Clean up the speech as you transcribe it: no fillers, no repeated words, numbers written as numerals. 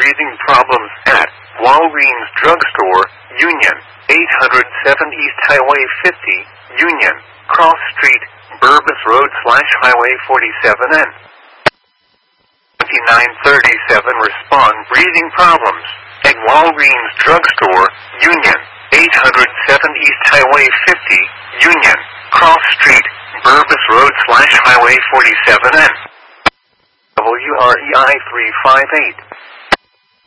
breathing problems at Walgreens Drugstore, Union, 807 East Highway 50, Union, Cross Street, Burbus Road / Highway 47 N. 2937 respond breathing problems at Walgreens Drugstore, Union, 807 East Highway 50, Union, Cross Street, Burbus Road / Highway 47 N. WREI 358.